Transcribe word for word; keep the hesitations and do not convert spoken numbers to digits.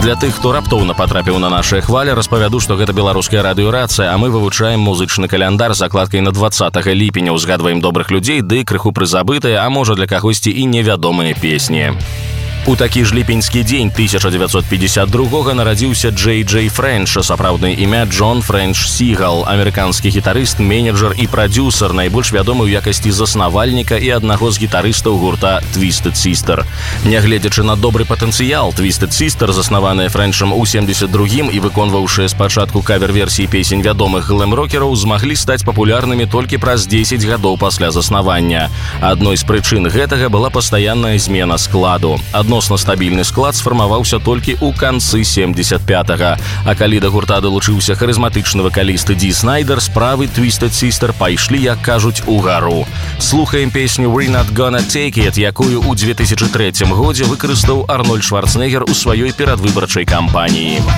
Для тых, хто раптоўна патрапіў на нашыя хвалі, распавяду, што гэта беларуская радыёрацыя, а мы вывучаем музычны каляндар з закладкай на двадцатага ліпеня, узгадваем добрых людзей, ды крыху прызабытыя, а можа для кагосьці і невядомыя песні. У такі ж ліпеньскі дзень тысяча дзевяцьсот пятьдесят другога нарадзіўся Джей Джей Френч, сапраўднае імя Джон Френч Сігал, амерыканскі гітарыст, менеджер і прадзюсар, найбольш вядомы ў якасці заснавальніка і аднаго з гітарыстаў гурта Twisted Sister. Нягледзячы на добры патэнцыял, Twisted Sister, заснаваная Френчам у семдзесят другім і выконваўшая спачатку кавер-версіі песень вядомых глэм-рокераў, змаглі стаць папулярнымі толькі праз дзесяць гадоў пасля заснавання. Адной з прычын гэтага была пастаянная змена складу. Адносна стабільны склад сфармаваўся толькі ў канцы семдзесят пятага. А калі да гурта далучыўся харызматычны вакаліст Ді Снайдер, справы Twisted Sister пайшлі, як кажуць, угару. Слухаем песню «We're Not Gonna Take It», якую ў две тысячы трэцім годзе выкарыстаў Арнольд Шварцэнеггер у сваёй перадвыбарчай кампаніі.